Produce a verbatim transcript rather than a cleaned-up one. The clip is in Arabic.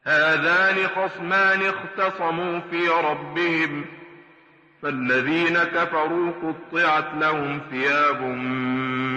هذان خصمان اختصموا في ربهم فالذين كفروا قطعت لهم ثياب